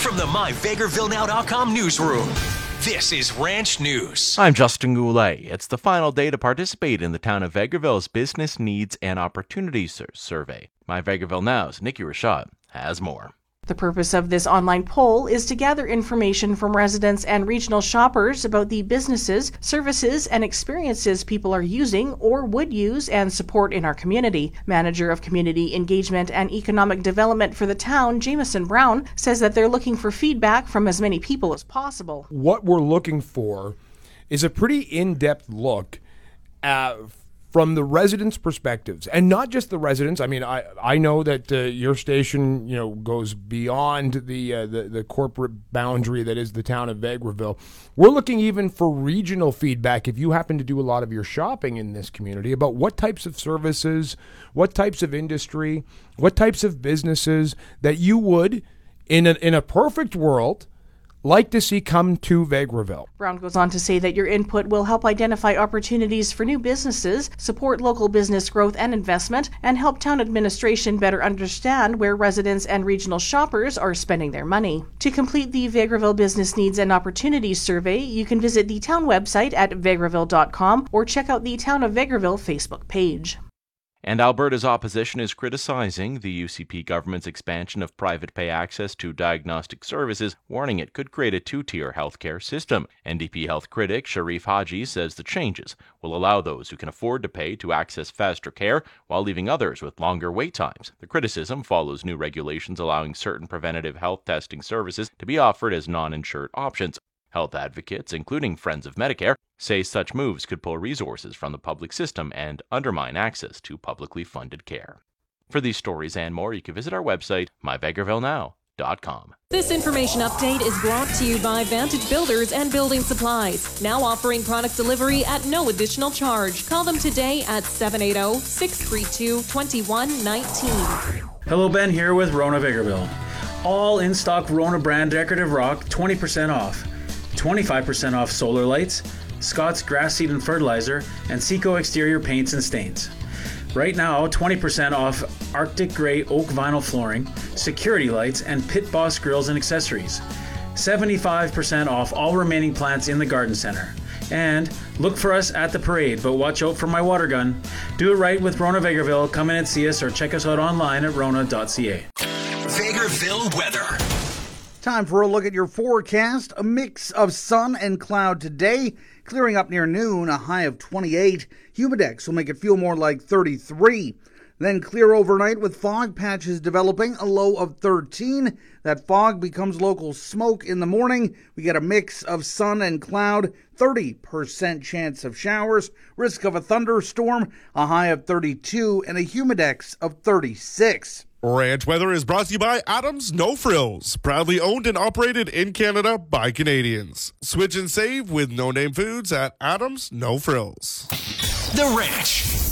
From the MyVegrevilleNow.com newsroom, this is Ranch News. I'm Justin Goulet. It's the final day to participate in the town of Vegreville's Business Needs and Opportunities Survey. My Vegreville Now's Nikki Rashad has more. The purpose of this online poll is to gather information from residents and regional shoppers about the businesses, services, and experiences people are using or would use and support in our community. Manager of Community Engagement and Economic Development for the town, Jameson Brown, says that they're looking for feedback from as many people as possible. What we're looking for is a pretty in-depth look from the residents' perspectives, and not just the residents. I mean, I know that your station, goes beyond the corporate boundary that is the town of Vegreville. We're looking even for regional feedback if you happen to do a lot of your shopping in this community about what types of services, what types of industry, what types of businesses that you would, in a perfect world, like to see come to Vegreville. Brown goes on to say that your input will help identify opportunities for new businesses, support local business growth and investment, and help town administration better understand where residents and regional shoppers are spending their money. To complete the Vegreville Business Needs and Opportunities Survey, you can visit the town website at vegreville.com or check out the Town of Vegreville Facebook page. And Alberta's opposition is criticizing the UCP government's expansion of private pay access to diagnostic services, warning it could create a two-tier healthcare system. NDP health critic Sharif Haji says the changes will allow those who can afford to pay to access faster care while leaving others with longer wait times. The criticism follows new regulations allowing certain preventative health testing services to be offered as non-insured options. Health advocates, including Friends of Medicare, say such moves could pull resources from the public system and undermine access to publicly funded care. For these stories and more, you can visit our website, myvegrevillenow.com. This information update is brought to you by Vantage Builders and Building Supplies, now offering product delivery at no additional charge. Call them today at 780-632-2119. Hello, Ben here with Rona Vegreville. All in-stock Rona brand decorative rock, 20% off. 25% off solar lights, Scott's grass seed and fertilizer, and Seco exterior paints and stains. Right now, 20% off Arctic Grey oak vinyl flooring, security lights, and Pit Boss grills and accessories. 75% off all remaining plants in the garden center. And look for us at the parade, but watch out for my water gun. Do it right with Rona Vegreville. Come in and see us or check us out online at rona.ca. Vegreville weather. Time for a look at your forecast. A mix of sun and cloud today, clearing up near noon, a high of 28. Humidex will make it feel more like 33. Then clear overnight with fog patches developing, a low of 13. That fog becomes local smoke in the morning. We get a mix of sun and cloud, 30% chance of showers, risk of a thunderstorm, a high of 32, and a humidex of 36. Ranch weather is brought to you by Adams No Frills, proudly owned and operated in Canada by Canadians. Switch and save with no-name foods at Adams No Frills. The Ranch.